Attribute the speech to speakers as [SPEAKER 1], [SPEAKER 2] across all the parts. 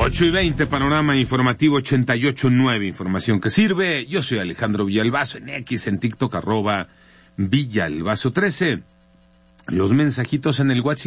[SPEAKER 1] 8:20, panorama informativo 88.9, información que sirve. Yo soy Alejandro Villalbazo, en X, en TikTok, @Villalbazo13. Los mensajitos en el WhatsApp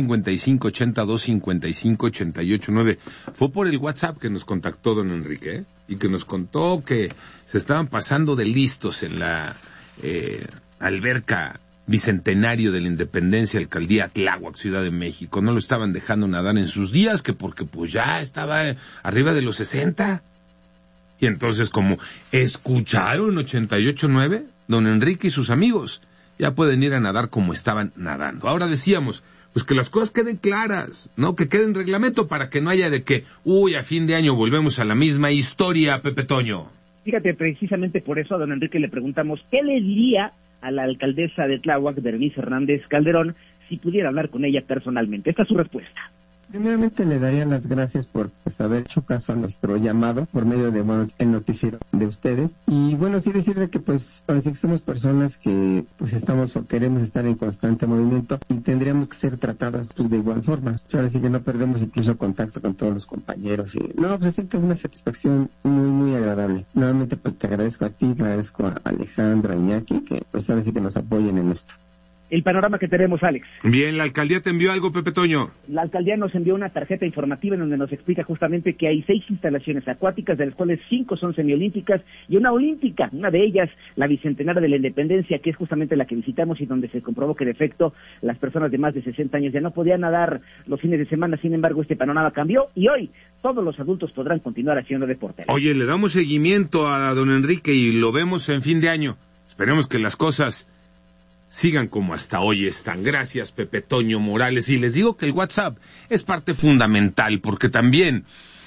[SPEAKER 1] 5582558889. Fue por el WhatsApp que nos contactó don Enrique, y que nos contó que se estaban pasando de listos en la alberca Bicentenario de la Independencia, Alcaldía Tláhuac, Ciudad de México. No lo estaban dejando nadar en sus días, que porque pues ya estaba arriba de los 60. Y entonces, como escucharon 88.9, don Enrique y sus amigos ya pueden ir a nadar como estaban nadando. Ahora decíamos, pues que las cosas queden claras, ¿no? Que quede en reglamento para que no haya de que, a fin de año volvemos a la misma historia, Pepe Toño.
[SPEAKER 2] Fíjate, precisamente por eso a don Enrique le preguntamos qué le diría a la alcaldesa de Tláhuac, Berenice Hernández Calderón, si pudiera hablar con ella personalmente. Esta es su respuesta.
[SPEAKER 3] Primeramente le daría las gracias por haber hecho caso a nuestro llamado por medio de el noticiero de ustedes, y sí decirle que parece que somos personas que estamos o queremos estar en constante movimiento y tendríamos que ser tratados de igual forma. Ahora sí que no perdemos incluso contacto con todos los compañeros y se siente una satisfacción muy muy agradable. Nuevamente te agradezco a ti, te agradezco a Alejandro, a Iñaki, que ahora sí que nos apoyen en esto.
[SPEAKER 2] El panorama que tenemos, Alex.
[SPEAKER 1] Bien, ¿la alcaldía te envió algo, Pepe Toño?
[SPEAKER 2] La alcaldía nos envió una tarjeta informativa en donde nos explica justamente que hay 6 instalaciones acuáticas, de las cuales 5 son semiolímpicas y una olímpica. Una de ellas, la Bicentenaria de la Independencia, que es justamente la que visitamos y donde se comprobó que, en efecto, las personas de más de 60 años ya no podían nadar los fines de semana. Sin embargo, este panorama cambió y hoy todos los adultos podrán continuar haciendo deporte.
[SPEAKER 1] Oye, le damos seguimiento a don Enrique y lo vemos en fin de año. Esperemos que las cosas sigan como hasta hoy están. Gracias, Pepe Toño Morales. Y les digo que el WhatsApp es parte fundamental, porque también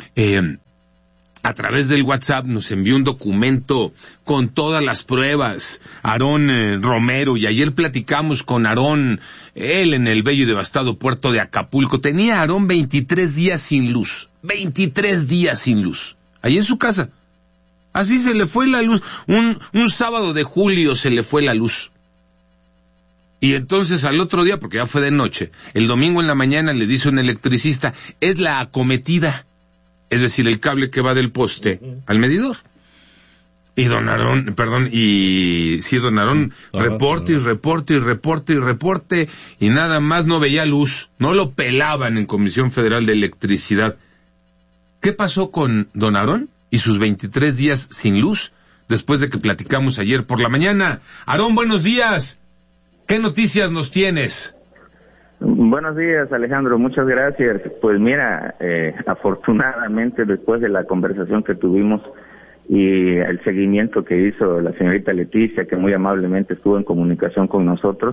[SPEAKER 1] a través del WhatsApp nos envió un documento con todas las pruebas Aarón Romero, y ayer platicamos con Aarón, él en el bello y devastado puerto de Acapulco. Tenía Aarón 23 días sin luz, 23 días sin luz, ahí en su casa. Así se le fue la luz, un sábado de julio se le fue la luz. Y entonces al otro día, porque ya fue de noche, el domingo en la mañana le dice un electricista, es la acometida, es decir, el cable que va del poste al medidor. Y don Aarón, reporte, y nada más no veía luz, no lo pelaban en Comisión Federal de Electricidad. ¿Qué pasó con don Aarón y sus 23 días sin luz, después de que platicamos ayer por la mañana? Aarón, buenos días. ¿Qué noticias nos tienes?
[SPEAKER 4] Buenos días, Alejandro, muchas gracias. Pues mira, afortunadamente después de la conversación que tuvimos y el seguimiento que hizo la señorita Leticia, que muy amablemente estuvo en comunicación con nosotros,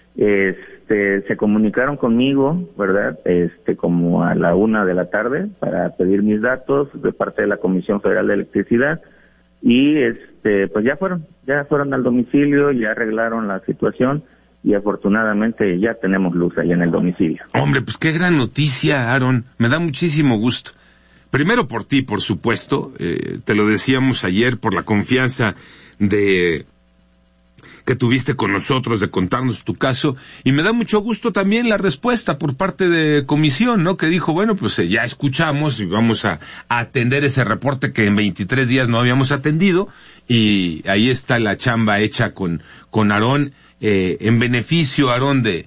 [SPEAKER 4] se comunicaron conmigo, ¿verdad? Como a la 1 de la tarde para pedir mis datos de parte de la Comisión Federal de Electricidad, y pues ya fueron al domicilio, ya arreglaron la situación y afortunadamente ya tenemos luz ahí en el domicilio.
[SPEAKER 1] Hombre, pues qué gran noticia, Aarón, me da muchísimo gusto. Primero por ti, por supuesto, te lo decíamos ayer, por la confianza que tuviste con nosotros de contarnos tu caso, y me da mucho gusto también la respuesta por parte de comisión, ¿no? Que dijo, bueno, pues ya escuchamos y vamos a atender ese reporte que en 23 días no habíamos atendido, y ahí está la chamba hecha con Aarón, en beneficio, Aarón, de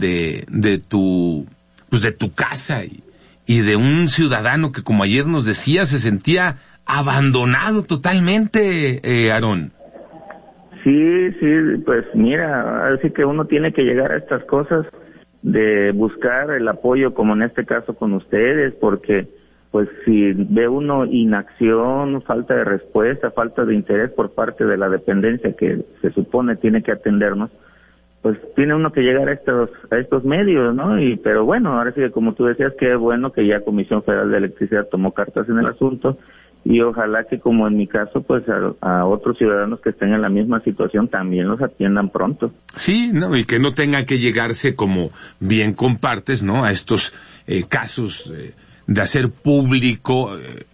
[SPEAKER 1] tu casa y de un ciudadano que, como ayer nos decía, se sentía abandonado totalmente, Aarón.
[SPEAKER 4] Sí, pues mira, así que uno tiene que llegar a estas cosas de buscar el apoyo, como en este caso con ustedes, porque pues si ve uno inacción, falta de respuesta, falta de interés por parte de la dependencia que se supone tiene que atendernos, pues tiene uno que llegar a estos medios, ¿no? Pero bueno, ahora sí que como tú decías, qué bueno que ya Comisión Federal de Electricidad tomó cartas en el asunto, y ojalá que, como en mi caso, pues a otros ciudadanos que estén en la misma situación también los atiendan pronto.
[SPEAKER 1] Sí, no, y que no tenga que llegarse, como bien compartes, ¿no?, a estos casos de hacer público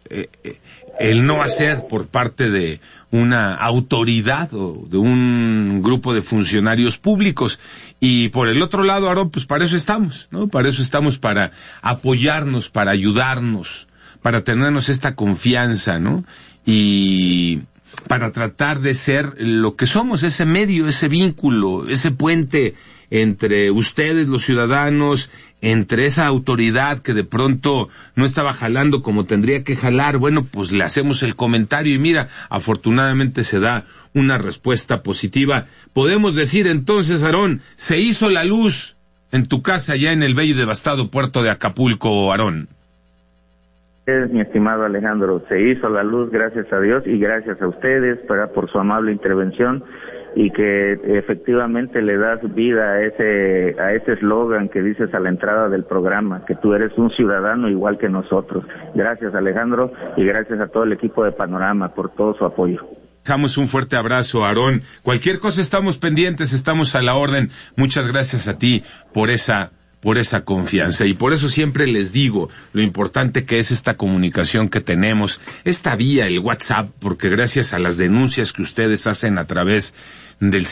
[SPEAKER 1] el no hacer por parte de una autoridad o de un grupo de funcionarios públicos. Y por el otro lado, Aarón, pues para eso estamos, ¿no? Para eso estamos, para apoyarnos, para ayudarnos, para tenernos esta confianza, ¿no? Y para tratar de ser lo que somos, ese medio, ese vínculo, ese puente entre ustedes, los ciudadanos, entre esa autoridad que de pronto no estaba jalando como tendría que jalar. Bueno, pues le hacemos el comentario y mira, afortunadamente se da una respuesta positiva. Podemos decir entonces, Aarón, se hizo la luz en tu casa ya en el bello y devastado puerto de Acapulco, Aarón.
[SPEAKER 4] Mi estimado Alejandro, se hizo la luz, gracias a Dios y gracias a ustedes por su amable intervención, y que efectivamente le das vida a ese eslogan que dices a la entrada del programa, que tú eres un ciudadano igual que nosotros. Gracias, Alejandro, y gracias a todo el equipo de Panorama por todo su apoyo.
[SPEAKER 1] Dejamos un fuerte abrazo, Aarón. Cualquier cosa estamos pendientes, estamos a la orden. Muchas gracias a ti por esa confianza, y por eso siempre les digo lo importante que es esta comunicación que tenemos, esta vía, el WhatsApp, porque gracias a las denuncias que ustedes hacen a través del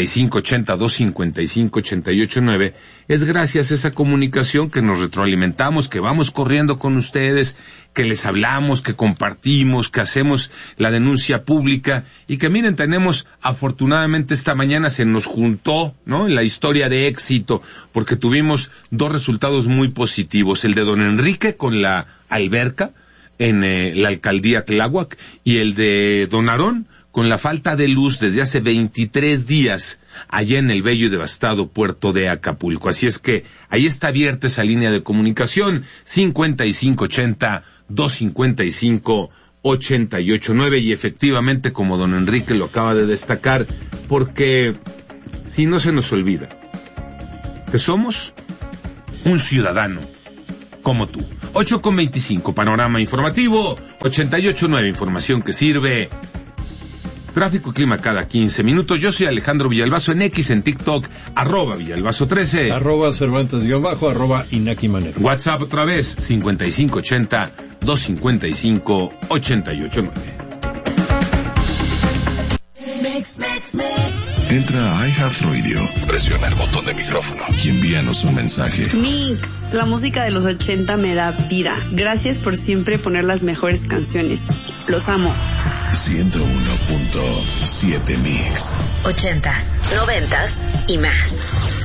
[SPEAKER 1] 5580-255-889, es gracias a esa comunicación que nos retroalimentamos, que vamos corriendo con ustedes, que les hablamos, que compartimos, que hacemos la denuncia pública, y que miren, tenemos, afortunadamente esta mañana se nos juntó, ¿no?, en la historia de éxito, porque tuvimos 2 resultados muy positivos, el de don Enrique con la alberca en la alcaldía Tláhuac, y el de don Aarón con la falta de luz desde hace 23 días allá en el bello y devastado puerto de Acapulco. Así es que ahí está abierta esa línea de comunicación, 5580-255-889, y efectivamente, como don Enrique lo acaba de destacar, porque si no se nos olvida que somos un ciudadano como tú. 8:25, panorama informativo, 88.9, información que sirve. Tráfico y clima cada 15 minutos. Yo soy Alejandro Villalbazo en X, en TikTok, @Villalbazo13.
[SPEAKER 5] @Cervantes_, @Inaki Manero.
[SPEAKER 1] WhatsApp otra vez, 5580-255-889.
[SPEAKER 6] Entra a iHeartRadio, presiona el botón de micrófono y envíanos un mensaje.
[SPEAKER 7] Mix, la música de los 80 me da vida. Gracias por siempre poner las mejores canciones. Los amo.
[SPEAKER 6] 101.7 Mix.
[SPEAKER 8] 80s, 90s y más.